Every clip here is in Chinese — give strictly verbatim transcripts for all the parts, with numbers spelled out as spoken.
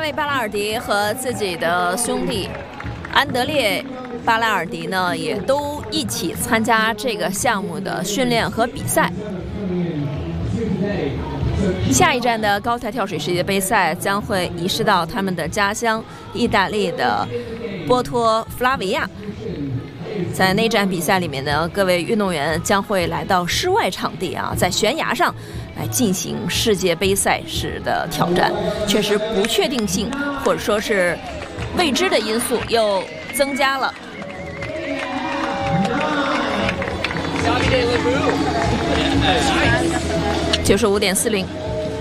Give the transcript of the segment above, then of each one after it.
维·巴拉尔迪和自己的兄弟安德烈·巴拉尔迪呢，也都一起参加这个项目的训练和比赛。下一站的高台跳水世界杯赛将会移师到他们的家乡意大利的波托弗拉维亚。在那站比赛里面呢，各位运动员将会来到室外场地啊，在悬崖上来进行世界杯赛事的挑战。确实不确定性或者说是未知的因素又增加了。九十五点四零。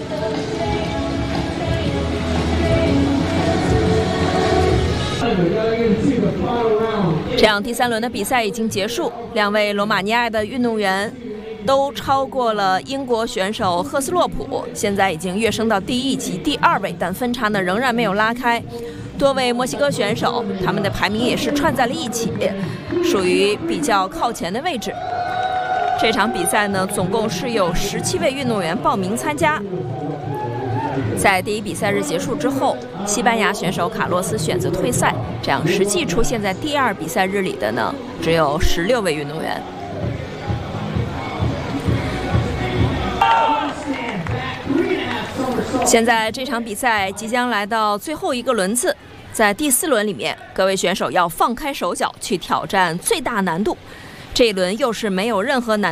这样第三轮的比赛已经结束，两位罗马尼亚的运动员都超过了英国选手赫斯洛普，现在已经跃升到第一级第二位，但分差呢仍然没有拉开。多位墨西哥选手，他们的排名也是串在了一起，属于比较靠前的位置。这场比赛呢，总共是有十七位运动员报名参加。在第一比赛日结束之后，西班牙选手卡洛斯选择退赛，这样实际出现在第二比赛日里的呢，只有十六位运动员。现在这场比赛即将来到最后一个轮次，在第四轮里面，各位选手要放开手脚去挑战最大难度。这一轮又是没有任何难